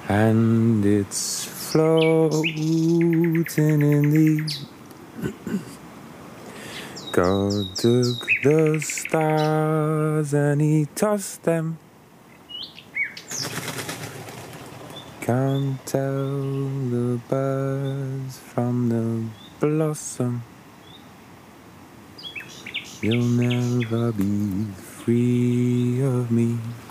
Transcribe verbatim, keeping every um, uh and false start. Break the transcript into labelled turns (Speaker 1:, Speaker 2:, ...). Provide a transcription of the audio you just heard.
Speaker 1: and it's floating in the God took the stars and he tossed them. Can't tell the birds from the blossom. You'll never be free of me.